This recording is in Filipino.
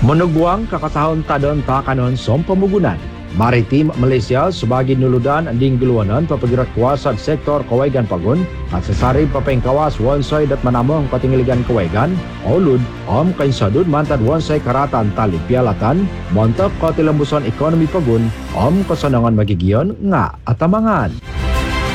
Menugwang kakasahon tadon takanon som pamugunan. Maritim Malaysia sebagai nuludan anding geluanan papagirat kuasa sektor Kawegan Pagun at sasari papengkawas wonsay dat manamong katinggaligan Kawegan olud kainsadud mantad wonsay karatan tali pialatan montap katilambusan ekonomi Pagun kasanangan magigiyon nga atamangan.